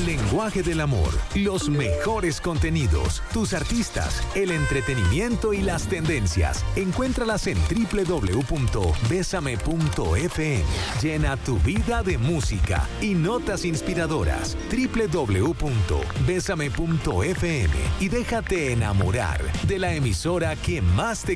lenguaje del amor, los mejores contenidos, tus artistas, el entretenimiento y las tendencias. Encuéntralas en www.besame.fm. Llena tu vida de música y notas inspiradoras. www.besame.fm y déjate enamorar de la emisora que más te